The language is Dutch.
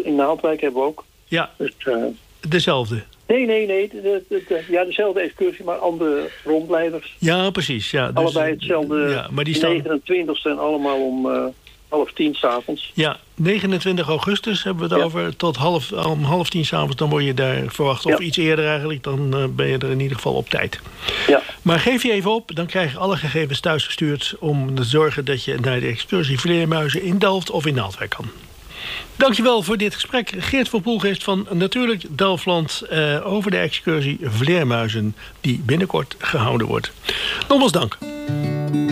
in Naaldwijk hebben we ook. Ja, Dus, dezelfde. Nee. Dezelfde excursie, maar andere rondleiders. Ja, precies. Ja, dus, allebei hetzelfde. Ja, maar die staan... 29ste en allemaal om 9:30 s'avonds. Ja, 29 augustus hebben we het over. Tot om 9:30 s'avonds, dan word je daar verwacht. Of iets eerder eigenlijk, dan ben je er in ieder geval op tijd. Ja. Maar geef je even op, dan krijg je alle gegevens thuisgestuurd... om te zorgen dat je naar de excursie Vleermuizen in Delft of in Naaldwijk kan. Dankjewel voor dit gesprek. Geert van Poelgeest van Natuurlijk Delftland... over de excursie Vleermuizen die binnenkort gehouden wordt. Nogmaals dank.